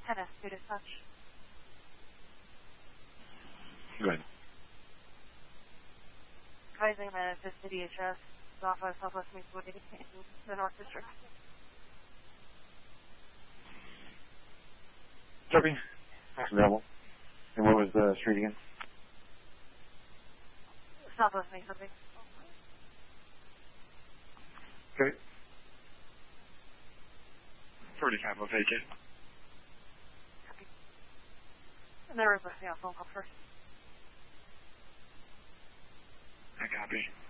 10S to dispatch. Go ahead. Advising the city DHS, off of Southwest Maplewood in the North District. Copy. Available. And what was the street again? Southwest Maplewood. Okay. 45 will take it. Copy. And there was a phone call first. I copy.